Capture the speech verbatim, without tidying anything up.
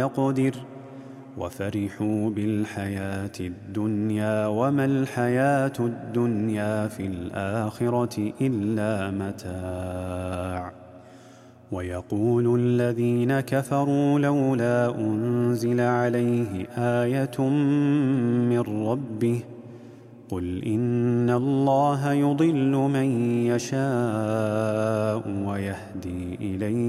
يقدر وفرحوا بالحياة الدنيا وما الحياة الدنيا في الآخرة إلا متاع. ويقول الذين كفروا لولا أنزل عليه آية من ربه قل إن الله يضل من يشاء ويهدي إليه